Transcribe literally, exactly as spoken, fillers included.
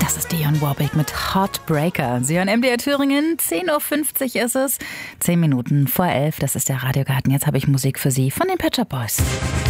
Das ist Dionne Warwick mit Heartbreaker. Sie hören M D R Thüringen, zehn Uhr fünfzig ist es, zehn Minuten vor elf, das ist der Radiogarten. Jetzt habe ich Musik für Sie von den Pet Shop Boys.